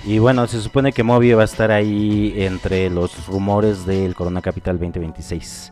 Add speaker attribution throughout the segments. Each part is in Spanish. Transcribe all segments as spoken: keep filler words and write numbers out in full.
Speaker 1: Y bueno, se supone que Moby va a estar ahí entre los rumores del Corona Capital veinte veintiséis.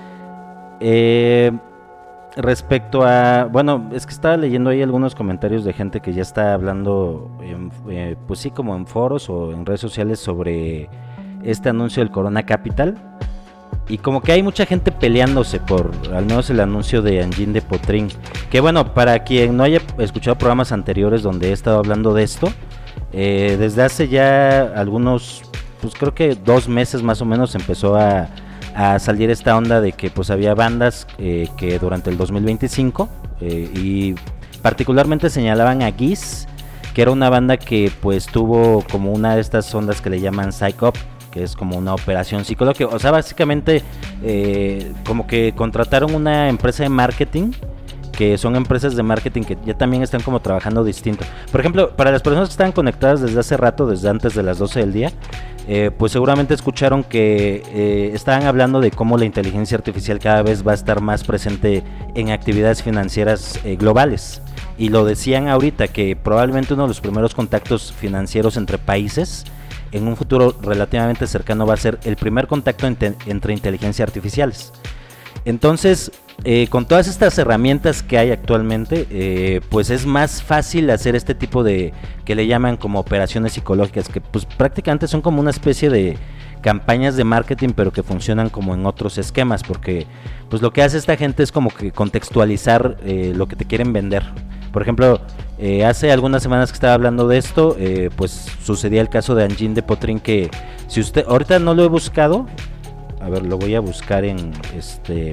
Speaker 1: Eh, respecto a... Bueno, es que estaba leyendo ahí algunos comentarios de gente que ya está hablando, en, eh, pues sí, como en foros o en redes sociales sobre este anuncio del Corona Capital. Y como que hay mucha gente peleándose por al menos el anuncio de Engine de Potrin. Que bueno, para quien no haya escuchado programas anteriores donde he estado hablando de esto, eh, desde hace ya algunos, pues creo que dos meses más o menos empezó a, a salir esta onda de que pues había bandas eh, que durante el dos mil veinticinco eh, y particularmente señalaban a Geese, que era una banda que pues tuvo como una de estas ondas que le llaman Psych Up, que es como una operación psicológica. O sea, básicamente eh, como que contrataron una empresa de marketing, que son empresas de marketing que ya también están como trabajando distinto. Por ejemplo, para las personas que están conectadas desde hace rato, desde antes de las doce del día, eh, pues seguramente escucharon que eh, estaban hablando de cómo la inteligencia artificial cada vez va a estar más presente en actividades financieras eh, globales. Y lo decían ahorita, que probablemente uno de los primeros contactos financieros entre países en un futuro relativamente cercano va a ser el primer contacto ente, entre inteligencias artificiales. Entonces, eh, con todas estas herramientas que hay actualmente, eh, pues es más fácil hacer este tipo de, que le llaman como operaciones psicológicas, que pues prácticamente son como una especie de campañas de marketing, pero que funcionan como en otros esquemas, porque pues lo que hace esta gente es como que contextualizar eh, lo que te quieren vender. Por ejemplo, eh, hace algunas semanas que estaba hablando de esto, eh, pues sucedía el caso de Engine de Potrin, que si usted, ahorita no lo he buscado, a ver, lo voy a buscar en este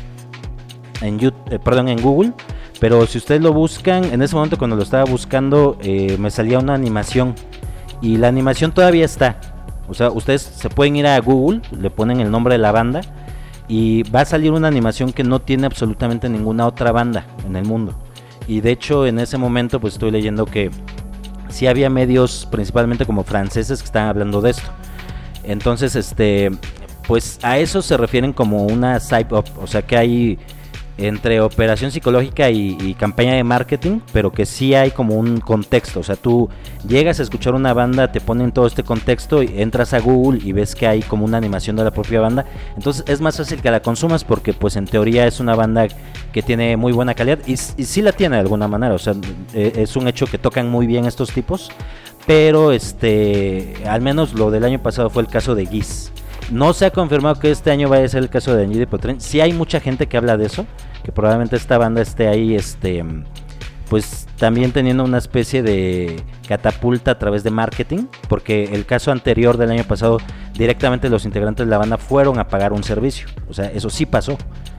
Speaker 1: en YouTube, eh, perdón, en Google, pero si ustedes lo buscan, en ese momento cuando lo estaba buscando, eh, me salía una animación, y la animación todavía está. O sea, ustedes se pueden ir a Google, le ponen el nombre de la banda, y va a salir una animación que no tiene absolutamente ninguna otra banda en el mundo. Y de hecho en ese momento pues estoy leyendo que sí había medios principalmente como franceses que estaban hablando de esto. Entonces este pues a eso se refieren como una psych up, o sea que hay entre operación psicológica y, y campaña de marketing, pero que sí hay como un contexto. O sea, tú llegas a escuchar una banda, te ponen todo este contexto, y entras a Google y ves que hay como una animación de la propia banda. Entonces es más fácil que la consumas, porque pues en teoría es una banda que tiene muy buena calidad, y, y sí la tiene de alguna manera. O sea, es un hecho que tocan muy bien estos tipos, pero este al menos lo del año pasado fue el caso de Geese. No se ha confirmado que este año vaya a ser el caso de Engine de Potrin. Sí hay mucha gente que habla de eso, que probablemente esta banda esté ahí, este, pues también teniendo una especie de catapulta a través de marketing, porque el caso anterior del año pasado, directamente los integrantes de la banda fueron a pagar un servicio. O sea, eso sí pasó.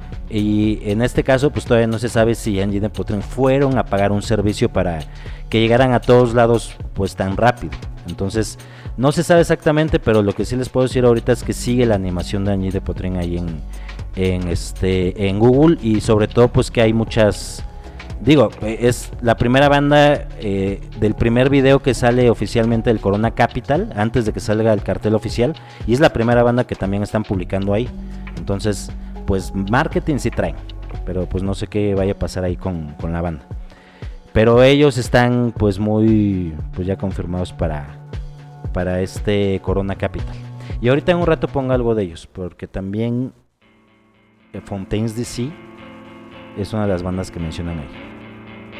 Speaker 1: Y en este caso, pues todavía no se sabe si Engine de Potrin fueron a pagar un servicio para que llegaran a todos lados pues tan rápido. Entonces no se sabe exactamente, pero lo que sí les puedo decir ahorita es que sigue la animación de Engine de Potrin ahí en, en este en Google, y sobre todo pues que hay muchas, digo, es la primera banda eh, del primer video que sale oficialmente del Corona Capital antes de que salga el cartel oficial, y es la primera banda que también están publicando ahí. Entonces pues marketing sí traen, pero pues no sé qué vaya a pasar ahí con, con la banda. Pero ellos están pues muy, pues ya confirmados para, para este Corona Capital. Y ahorita en un rato pongo algo de ellos, porque también Fontaines D C es una de las bandas que mencionan ahí.